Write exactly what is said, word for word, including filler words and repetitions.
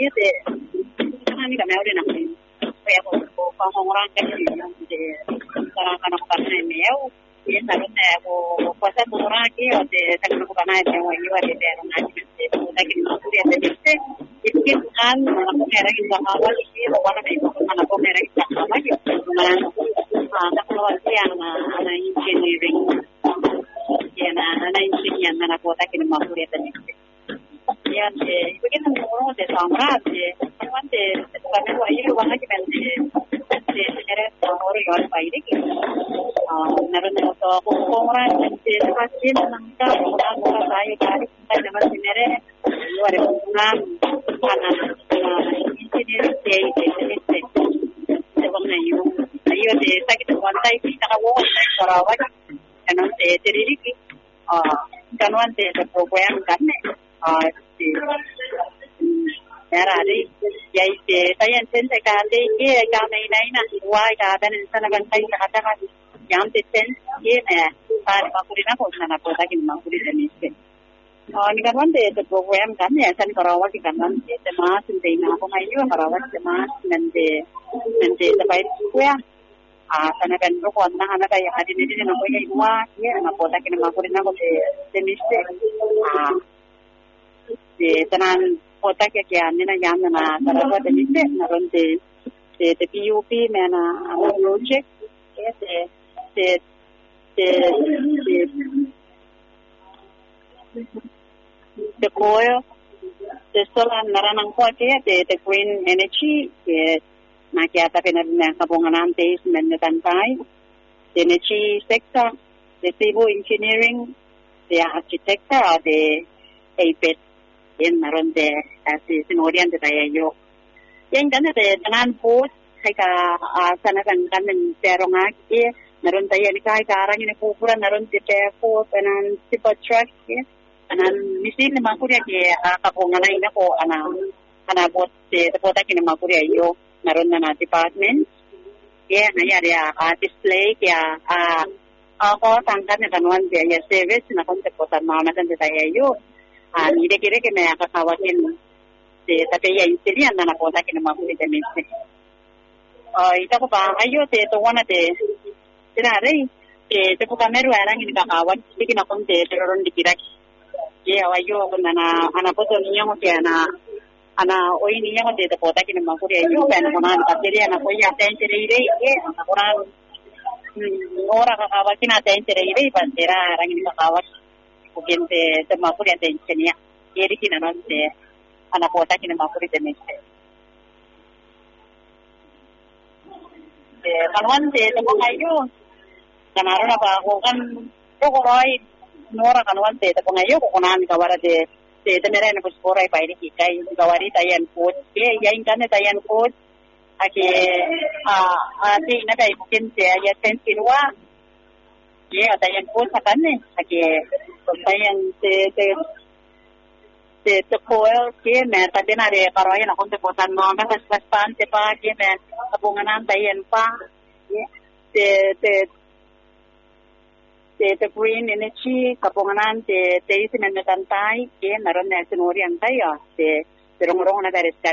iya deh. Kami kami udah nanti. Saya mau ngomong orang kan di cara kana kana meu. Iya narunnya aku kuasa murah ki ote tangan aku kana itu ayo ada terus nanti kita kini masuk ya jadi itu kan aku mereka kita awal ini orang itu kan aku mereka kita awal ya. Ah, kalau yang ana engineering ya na ana engineering na aku tak kini masuk ya tadi. Ya, itu kita ngomong de samra de, kan de kami wajib banget kan de de sekarang orang orang baik ini. Ah, namun itu aku orang de pasti nangka orang orang saya cari kita zaman sebenarnya luar biasa anak engineering de de de sebabnya itu ayo de sakit wantai kita kawo sarawak kan de jadi ini ah kan wantai de program kan ah era di ya ite saya entende kali ke kami naik na wah kada ni sana kan saya kata kan yang teten ye na par makuri na ko sana ko ta kin makuri ni se oh ni kan wante the program kan ya san karawa ki kan nan te mas te na ko mai yo karawa te mas nande nande ta pai kuya ah sana kan ko na ana ta ya adi ni ni na ko ye wa ye na ko ta kin makuri na ko te te ni se ah de tanan kota ke ke anina yamna na tarawa de nite na ronde de de P U P mena ana project ke de de de de koyo de solar naranang ko ke de de green energy ke na ke ata pena na kabonganan te men tan kai de energy sector de civil engineering de architecture de A P E T yang naron de asi sinorian de tayo yo yang kan de tanan po kay ka sana kan kan terong aki naron tayo ni kay karang ni pupura naron de po tanan tipo truck ke tanan misin na makuri ke kapungan na ko ana ana bot de po ta kin makuri yo naron na department ke na ya ya display ke a ako tangkan na kanwan de ya service na kon te po tan na na de tayo yo ah ni de kire que me akawakin de tapeya insilia na po ta kin makuri de mise ah ita ko ba ayo te to wana de tira rei ke te ko kameru ara ni ka kawan dikin akon de teroron dikirak ye ayo ko na ana po to niya mo kaya na ana oi niya mo de po ta kin makuri ayo ben ko na ka tiri ana ko ya ten tiri rei ke ana ko na ora ka kawakin na ten tiri rei pa tira ara ni ka kawan mungkin te te makuri ate kenya yeri kina non te ana kota kina makuri te mese te kanwan te te pangayo kanaro na ba ko kan ko ko roi nora kanwan te te pangayo ko kunan kawara te te te mere na puspora pa iri kai kawari tayan food ke yain kan tayan food ake a ati na dai mungkin te ya ten kilwa ye tayan food sa kanne ake tayan te te te te koel ke me tadi na re karoy na konte potan no na pas pas pan te pa ke me kabunganan tayan pa te te te te green energy kabunganan te te isi me tantai ke naron na sinori antai ya te te rong rong na dari